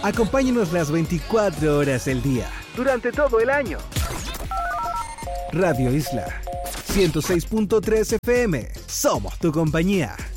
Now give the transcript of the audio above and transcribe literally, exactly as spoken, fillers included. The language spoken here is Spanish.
Acompáñanos las veinticuatro horas del día, durante todo el año. Radio Isla ciento seis punto tres F M. Somos tu compañía.